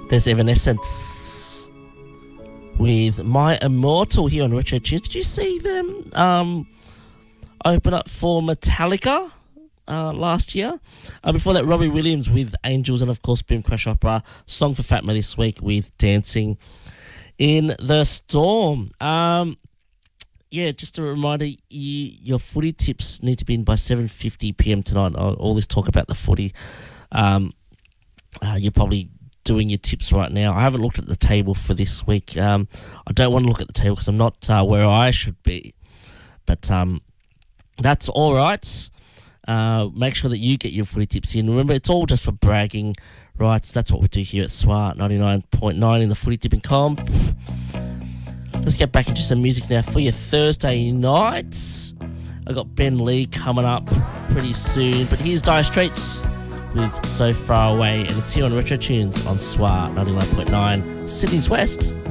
There's Evanescence with My Immortal here on Retro Tunes. Did you see them open up for Metallica last year? Before that, Robbie Williams with Angels, and of course Boom Crash Opera, song for Fatma this week with Dancing in the Storm. Just a reminder, your footy tips need to be in by 7:50pm tonight. All this talk about the footy, you're probably doing your tips right now. I haven't looked at the table for this week. I don't want to look at the table because I'm not where I should be. But that's all right. Make sure that you get your footy tips in. Remember, it's all just for bragging rights. That's what we do here at SWAT 99.9 in the footy tipping comp. Let's get back into some music now for your Thursday nights. I got Ben Lee coming up pretty soon, but here's Dire Straits with So Far Away, and it's here on Retro Tunes on SWAT 99.9, Sydney's West.